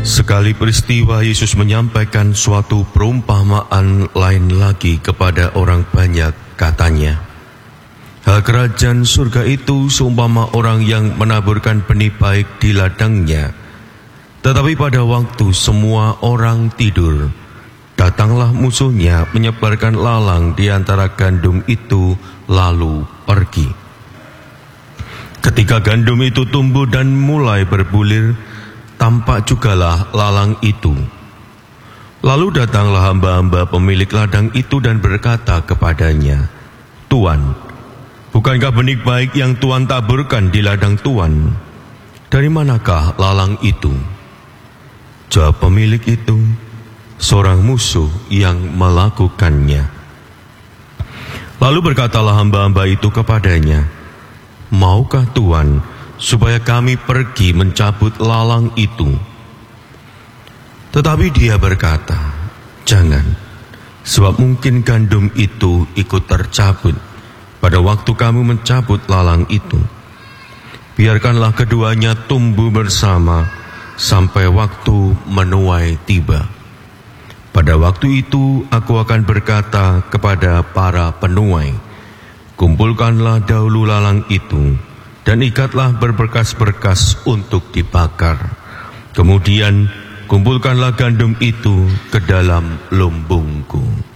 Sekali peristiwa Yesus menyampaikan suatu perumpamaan lain lagi kepada orang banyak, katanya, "Hal kerajaan surga itu seumpama orang yang menaburkan benih baik di ladangnya. Tetapi pada waktu semua orang tidur, datanglah musuhnya menyebarkan lalang di antara gandum itu lalu pergi. Ketika gandum itu tumbuh dan mulai berbulir, tampak jugalah lalang itu. Lalu datanglah hamba-hamba pemilik ladang itu dan berkata kepadanya, 'Tuan, bukankah benih baik yang Tuan taburkan di ladang Tuan? Dari manakah lalang itu?' Jawab pemilik itu, 'Seorang musuh yang melakukannya.' Lalu berkatalah hamba-hamba itu kepadanya, 'Maukah Tuan supaya kami pergi mencabut lalang itu?' Tetapi dia berkata, 'Jangan, sebab mungkin gandum itu ikut tercabut pada waktu kami mencabut lalang itu. Biarkanlah keduanya tumbuh bersama sampai waktu menuai tiba. Pada waktu itu aku akan berkata kepada para penuai, kumpulkanlah dahulu lalang itu, dan ikatlah berberkas-berkas untuk dibakar. Kemudian kumpulkanlah gandum itu ke dalam lumbungku.'